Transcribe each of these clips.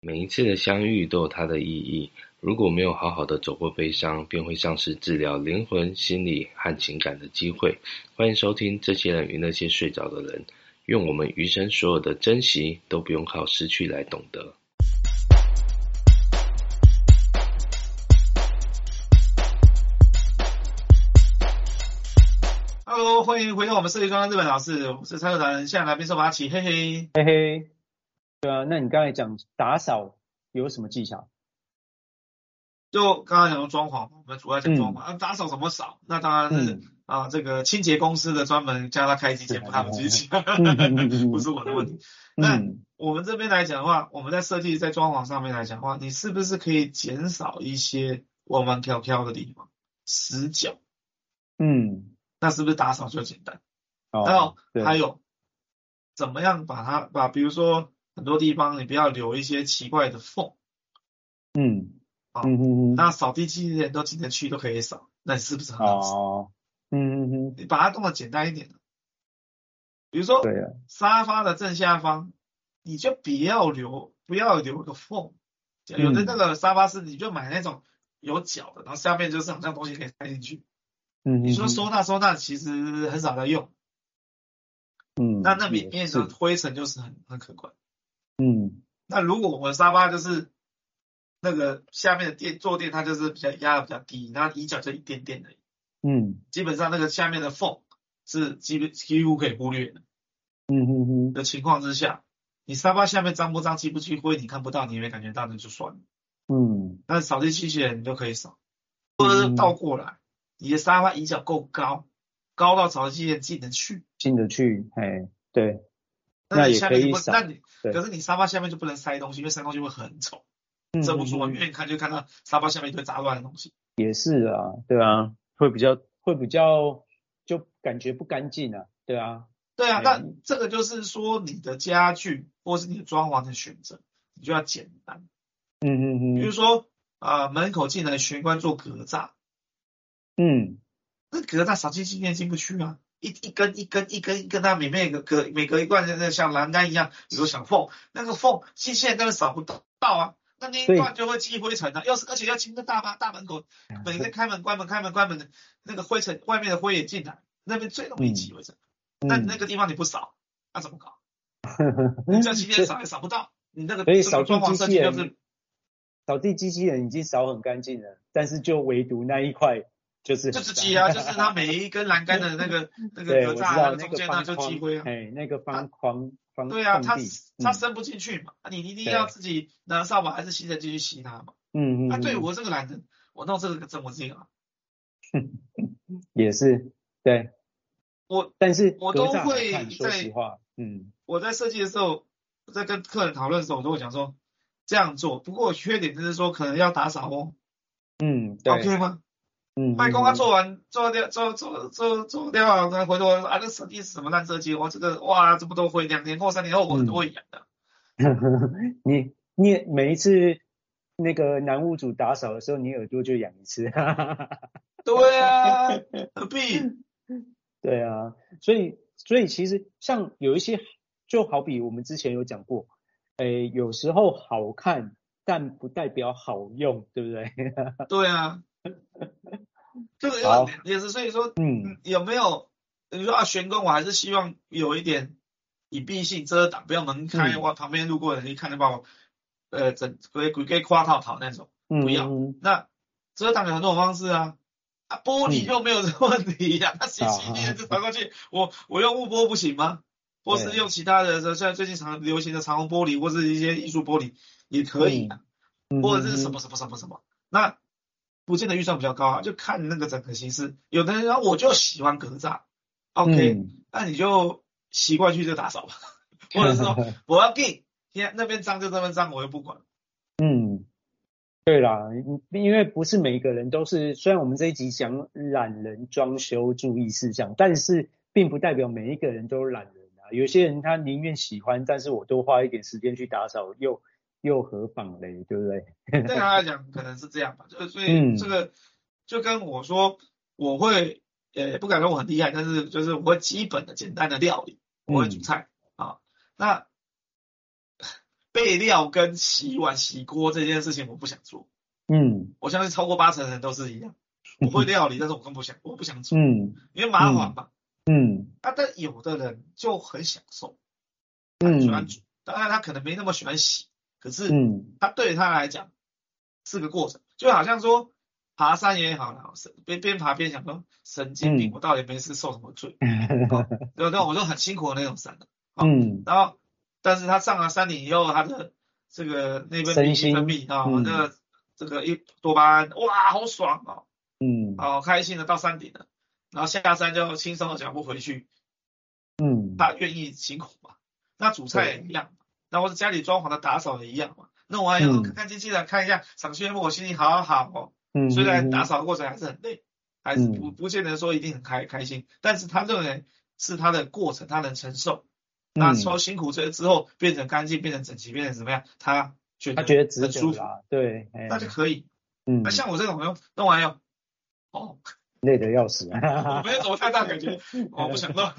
每一次的相遇都有它的意义，如果没有好好的走过悲伤，便会丧失治疗灵魂、心理和情感的机会。欢迎收听这些人与那些睡着的人，愿我们余生所有的珍惜都不用靠失去来懂得。 Hello， 欢迎回到我们设计专家日本老师，我是蔡特达人，现在来宾是马奇，嘿嘿嘿嘿。对啊，那你刚才讲打扫有什么技巧？ 就刚刚讲的装潢，我们主要讲装潢，打扫怎么扫？那当然是这个清洁公司的专门叫他开机键，不他的机器，不是我的问题。那我们这边来讲的话，我们在设计在装潢上面来讲的话，你是不是可以减少一些弯弯挑挑的地方，死角？那是不是打扫就简单？然后还有怎么样把比如说很多地方你不要留一些奇怪的缝。那扫地机器人都进得去都可以扫，那你是不是很好扫？你把它弄得简单一点，比如说沙发的正下方，你就不要留个缝。有的那个沙发是你就买那种有角的，然后下面就是好像东西可以塞进去。你说收纳其实很少在用。那里面的灰尘就是很可观。那如果我们沙发就是那个下面的坐垫它就是比较压的比较低，然后椅脚就一点点而已。基本上那个下面的缝是几乎可以忽略的。的情况之下，你沙发下面脏不脏积不积灰你看不到，你也没感觉到，那就算了。那扫地机器人你都可以扫，或者是倒过来，你的沙发椅脚够高到扫地机器人进得去， 对。 那你下面就不，可是你沙发下面就不能塞东西，因为塞东西会很丑。遮不住，远远看就看到沙发下面一堆杂乱的东西。 也是啊，对啊，会比较就感觉不干净啊，对啊。 那这个就是说你的家具或是你的装潢的选择，你就要简单。比如说门口进来玄关做格栅。那格栅扫地机器人进不去啊，一根，它每隔一罐像栏杆一样有小缝，那个缝机器人根本扫不到啊。那一段就会积灰尘啊，而且要清个大门口，每天开门关门的，那个灰尘外面的灰也进来，那边最容易积灰尘。那个地方你不扫，那怎么搞？你叫机器人扫也扫不到，你那个扫装潢设计就是扫地机器人已经扫很干净了，但是就唯独那一块就是挤啊，就是它每一根栏杆的那个格栅中间那就积灰啊， 那个方框。 对啊，它伸不进去嘛，你一定要自己拿扫把还是吸尘器去吸它嘛。对我这个懒人，我弄这个怎么这样？ 也是，对。但是我都会说实话， 我在设计的时候，在跟客人讨论的时候，我都会讲说这样做。不过缺点就是说可能要打扫哦。 对。 OK 吗？卖工做掉，那回头这设计是什么烂设计？我这个这么多灰，2年后3年后我都会养的。 你每一次那个男屋主打扫的时候，你耳朵就痒一次。 对啊，何必？ 对啊，所以其实像有一些，就好比我们之前有讲过，有时候好看，但不代表好用，对不对？ 对啊。这个也是，所以说，有没有你说玄关，我还是希望有一点隐蔽性遮挡，不要门开，旁边路过的人一看就把我给夸套那种，不要。那遮挡有很多种方式啊，玻璃就没有这个问题呀，它洗就传过去，我用雾玻不行吗？或是用其他的，现在最近常流行的长虹玻璃，或是一些艺术玻璃也可以啊，或者是什么，那不见得预算比较高啊，就看那个整个形式。有的人说我就喜欢格栅 ，OK，那你就习惯去就打扫吧，或者是说我要给那边脏就这边脏，我又不管。 对啦，因为不是每一个人都是，虽然我们这一集讲懒人装修注意事项，但是并不代表每一个人都懒人啊。有些人他宁愿喜欢，但是我多花一点时间去打扫，又何妨嘞，对不对？ 对他来讲可能是这样吧，所以这个就跟我说，我会不敢说我很厉害，但是就是我会基本的简单的料理，我会煮菜啊。那备料跟洗碗洗锅这件事情我不想做。我相信超过80%的人都是一样。我会料理，但是我不想煮。因为麻烦嘛。但有的人就很享受，他很喜欢煮。当然他可能没那么喜欢洗，可是他对于他来讲是个过程，就好像说爬山也好啦，边爬边想说神经病，我到底没事受什么罪？那我就很辛苦的那种山。然后但是他上了山顶以后，他的这个内分泌那这个多巴胺，哇，好爽哦。好开心的到山顶了，然后下山就轻松的脚步回去。他愿意辛苦嘛？那煮菜也一样嘛，那或者家里装潢的打扫也一样嘛。那我还要看看机器人，看一下赏心悦目，我心情好好哦。虽然打扫的过程还是很累，还是不见得说一定很开心，但是他认为是他的过程，他能承受。那超辛苦之后变成干净，变成整齐，变成怎么样？他觉得很舒服， 对， 那就可以。那像我这种弄完要累得要死。 我没有什么太大感觉，我不想弄。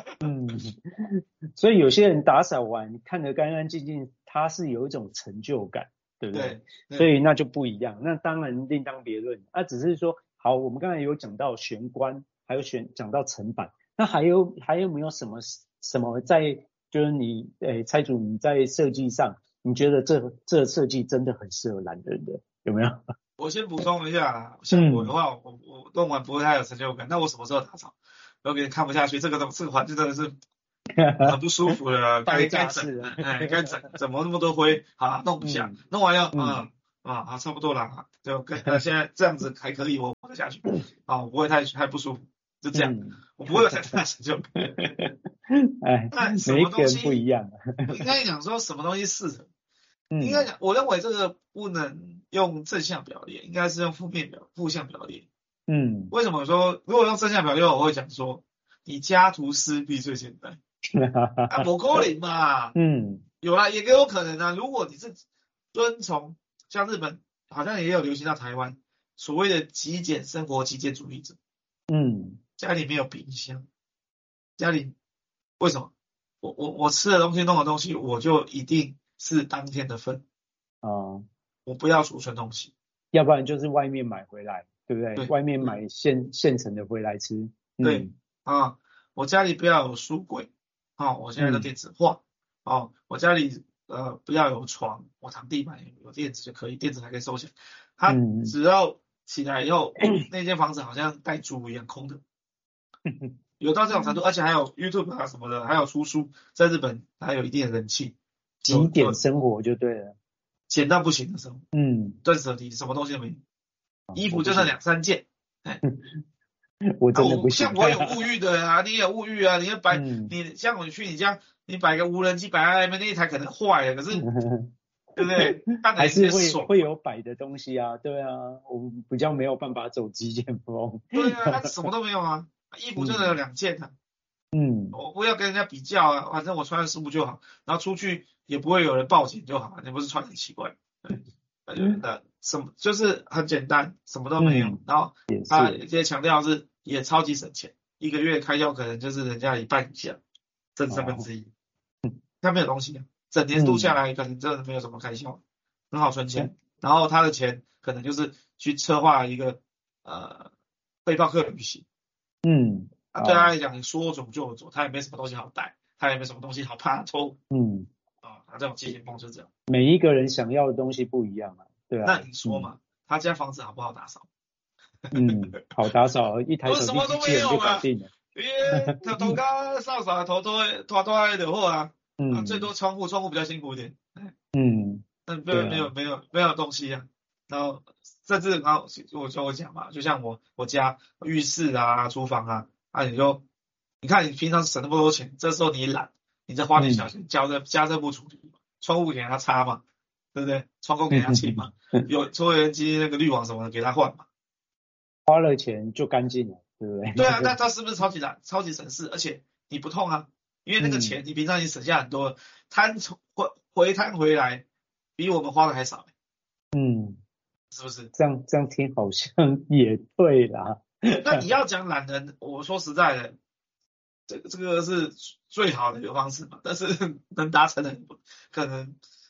所以有些人打扫完看得干干净净，他是有一种成就感，对不对？所以那就不一样，那当然另当别论。只是说，好，我们刚才有讲到玄关，还有讲到层板，那还有没有什么在就是你蔡主你在设计上，你觉得这设计真的很适合懒人的，有没有？ 我先补充一下啦，像我的话，我弄完不会太有成就感，那我什么时候打扫？我给你看不下去，这个环境真的是很不舒服的，该整，该整么那么多灰，好弄一下，弄完要好差不多了，就现在这样子还可以，我活得下去，我不会太不舒服，就这样，我不会有太大成就感。但什么东西不一样？ 应该讲说什么东西适合？应该讲，我认为这个不能用正向表列，应该是用负向表列。为什么说如果用正向表列，我会讲说你家徒四壁最简单。不可能嘛。有啦，也有可能啊。如果你是遵从像日本，好像也有流行到台湾所谓的极简生活、极简主义者。家里没有冰箱，家里为什么？我吃的东西、弄的东西，我就一定是当天的份。我不要储存东西， 要不然就是外面买回来，对不对？对，外面买现成的回来吃。 对我家里不要有书柜，我现在都电子化。我家里不要有床，我躺地板有垫子就可以，垫子还可以收起来。它只要起来以后，那间房子好像带猪一样空的。有到这种程度，而且还有 YouTube 什么的，还有出书，在日本还有一定的人气。 极简生活就对了， 简到不行的生活。断舍离，什么东西都没有，衣服就剩2-3件。 我真的不行。 像我有物欲的啊，你也有物欲啊，你像我去你家，你摆个无人机摆在那边，那一台可能坏了，可是对不对？ 还是会有摆的东西啊，对啊，我比较没有办法走极简风。 对啊，他什么都没有啊，衣服真的有2件啊。我不要跟人家比较啊，反正我穿的舒服就好，然后出去也不会有人报警就好，你不是穿很奇怪。什么就是很简单，什么都没有。然后他这些强调是也超级省钱，1个月开销可能就是人家一半以下，甚至1/3。他没有东西啊，整年度下来可能真的没有什么开销，很好存钱。然后他的钱可能就是去策划一个背包客旅行。对他来讲，你说走就走，他也没什么东西好带，他也没什么东西好怕偷。他这种极简风就是这样。 每一个人想要的东西不一样啊，对啊。 那你说嘛，他家房子好不好打扫？ 好打扫，一台手机机器人就搞定了。 头家扫扫拖拖就好啊。最多窗户比较辛苦一点。但没有东西啊。然后甚至我讲嘛，就像我家浴室啊、厨房啊，你看你平常省那么多钱，这时候你懒，你再花点小钱加热布处理，窗户给他擦嘛，对不对？窗钩给他清嘛，有抽油烟机那个滤网什么的给他换嘛， 花了钱就干净了，对不对？ 对啊，那他是不是超级懒、超级省事？而且你不痛啊，因为那个钱你平常你省下很多，回摊回来比我们花的还少。是不是？ 这样听好像也对啦。 那你要讲懒人，我说实在的，这个是最好的一个方式嘛，但是能达成的可能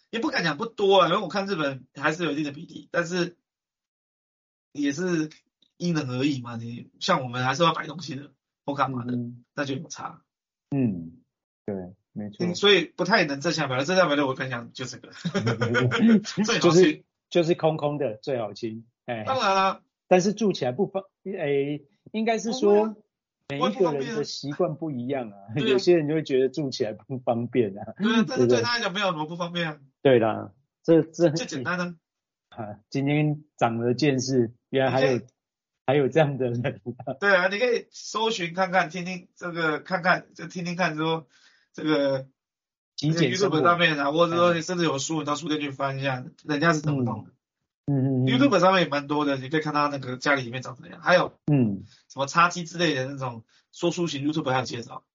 也不敢讲不多啊，因为我看日本还是有一定的比例，但是也是因人而异嘛。你像我们还是要摆东西的或干嘛的，那就有差。 对，没错。 所以不太能正向表达，正向表达我分享就这个，最好亲就是空空的最好亲。 当然啦， 但是住起来不方，应该是说每一个人的习惯不一样啊，有些人就会觉得住起来不方便啊。 对啊，但是对他来讲没有什么不方便啊。 对啦，这就简单啊。 今天长了见识，原来还有这样的人。 对啊，你可以搜寻看看，听听这个，看看就听听看说这个YouTube 上面啊，或者说甚至有书，你到书店去翻一下，人家是怎么弄的。YouTube 上面也蛮多的，你可以看到那个家里面长怎样，还有什么插机之类的那种说书型 YouTube 还有介绍。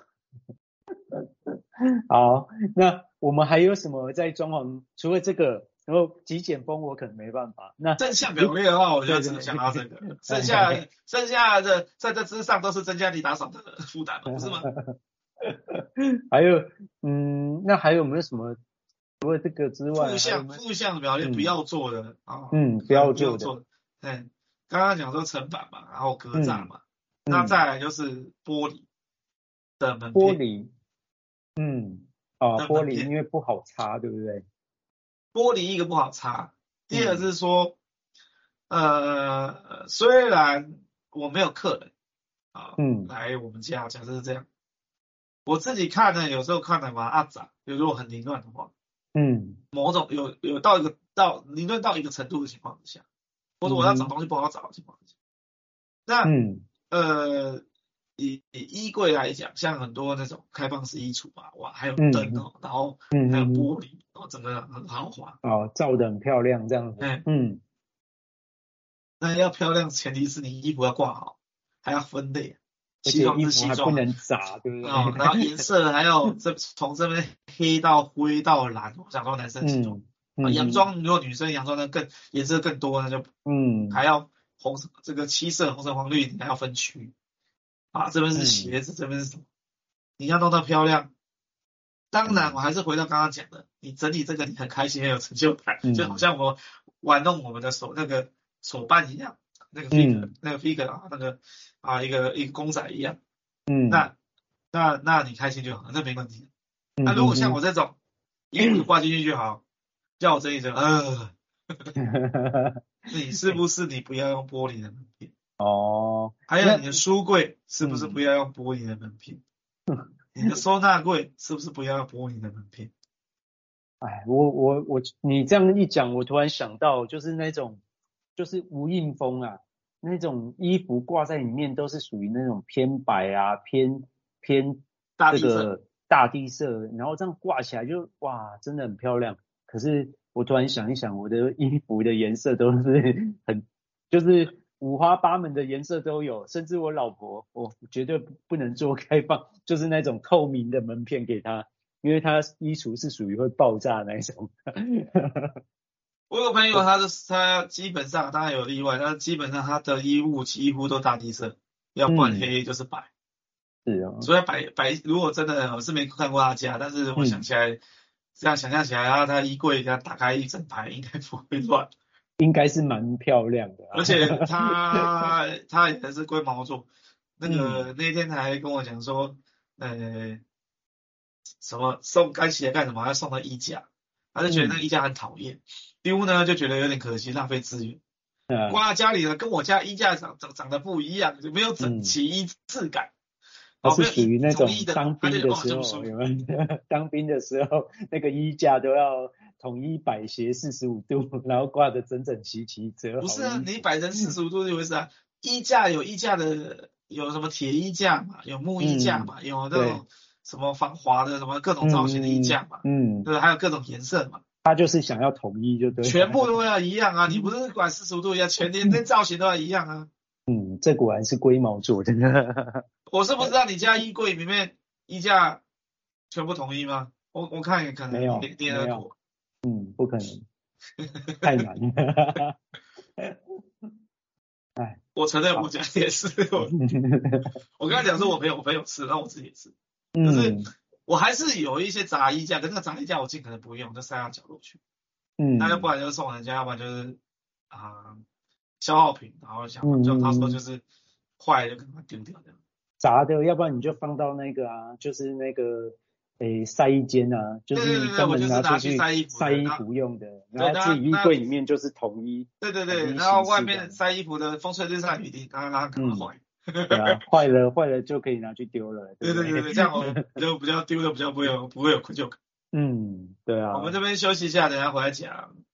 好，那我们还有什么在装潢？除了这个，然后极简风我可能没办法。那正向表列的话，我就只能想到这个。剩下的在这之上都是增加你打扫的负担嘛，不是吗？ 还有，那还有没有什么除了这个之外？ 负向表列不要做的啊， 不要做的。 刚刚讲说层板嘛，然后格栅嘛，那再来就是玻璃的门片。 玻璃，玻璃因为不好擦，对不对？ 玻璃一个不好擦，第二是说，虽然我没有客人来我们家，假设是这样，我自己看呢，有时候看的蛮阿杂，如果很凌乱的话，某种有到凌乱到一个程度的情况之下，或者我要找东西不好找的情况之下，那以衣柜来讲，像很多那种开放式衣橱啊，哇，还有灯哦，然后还有玻璃，然后整个很豪华照得很漂亮这样子。 那要漂亮，前提是你衣服要挂好，还要分类， 西装是西装，还不能杂，对不对？ 然后颜色还要从这边黑到灰到蓝，我想说男生西装，洋装如果女生洋装那颜色更多，那就还要这个七色红橙黄绿，你还要分区。这边是鞋子，这边是什么？你要弄到漂亮。当然，我还是回到刚刚讲的，你整理这个你很开心，很有成就感，就好像我玩弄我们的那个手办一样，那个 figure 啊，那个一个公仔一样。那你开心就好，那没问题。那如果像我这种衣服挂进去就好，叫我整理整，你是不是你不要用玻璃的门片？还有你的书柜是不是不要用玻璃的门片？你的收纳柜是不是不要用玻璃的门片？ 你这样一讲，我突然想到，就是那种就是无印风啊，那种衣服挂在里面都是属于那种偏白啊，偏这个大地色，然后这样挂起来就哇，真的很漂亮。可是我突然想一想，我的衣服的颜色都是就是五花八门的颜色都有，甚至我老婆，我绝对不能做开放，就是那种透明的门片给她，因为她衣橱是属于会爆炸那一种。 我有朋友他基本上当然有例外，但基本上他的衣物几乎都大地色，要不然黑就是白。 是所以白如果真的我是没看过他家，但是我想起来这样想象起来，他衣柜给他打开一整排应该不会乱。 应该是蛮漂亮的而且他也是龟毛做，那天还跟我讲说，什么送该洗的干什么，要送到衣架，他就觉得那个衣架很讨厌，丢呢就觉得有点可惜，浪费资源。挂家里的跟我家衣架长得不一样，就没有整齐一致感。 它是属于那种当兵的时候，有没有？当兵的时候，那个衣架都要统一摆斜45度，然后挂得整整齐齐，折好。 不是啊，你摆成45度就回事啊。衣架有衣架的，有什么铁衣架嘛，有木衣架嘛，有那种什么防滑的，什么各种造型的衣架嘛，对，还有各种颜色嘛。 他就是想要统一，就对， 全部都要一样啊！你不是管45度一样，全连造型都要一样啊。 这果然是龟毛做的。 我是不知道你家衣柜里面衣架全部统一吗？我看也可能没有，不可能，太难了。 我承认我家也是，我刚才讲说我朋友吃，然后我自己也吃。可是我还是有一些杂衣架，可是那个杂衣架我尽可能不用，就塞到角落去。那要不然就送人家，要不然就是消耗品，然后就到时候就是坏了就给它丢掉这样。 杂的，要不然你就放到那个就是那个晒衣间啊，就是专门拿去晒衣服用的，然后自己衣柜里面就是统一。 对，然后外面晒衣服的风吹日晒雨淋，让它赶快坏。 对啊，坏了就可以拿去丢了。 对，这样我比较丢的比较不会有愧疚感。 对啊。 我们这边休息一下，等一下回来讲。